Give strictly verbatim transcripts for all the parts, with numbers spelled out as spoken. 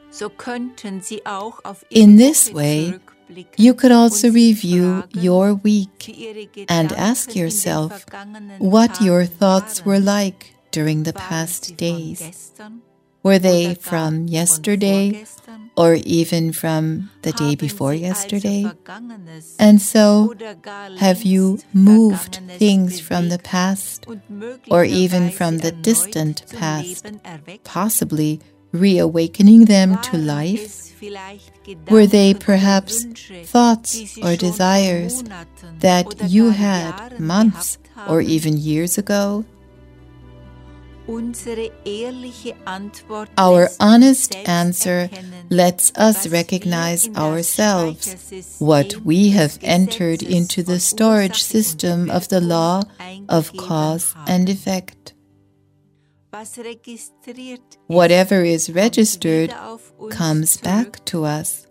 In this way, you could also review your week and ask yourself what your thoughts were like during the past days. Were they from yesterday or even from the day before yesterday? And so, have you moved things from the past or even from the distant past, possibly reawakening them to life? Were they perhaps thoughts or desires that you had months or even years ago? Our honest answer lets us recognize ourselves, what we have entered into the storage system of the law of cause and effect. Whatever is registered comes back to us.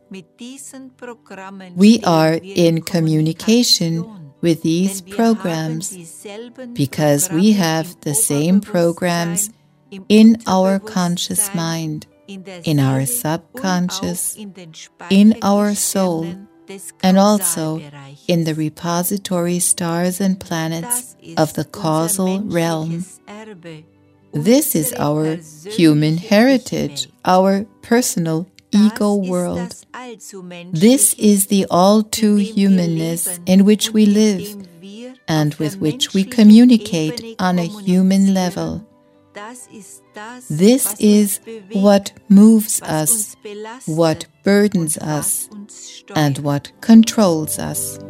We are in communication with these programs because we have the same programs in our conscious mind, in our subconscious, in our soul, and also in the repository stars and planets of the causal realm. This is our human heritage, our personal ego world. This is the all-too-humanness in which we live and with which we communicate on a human level. This is what moves us, what burdens us, and what controls us.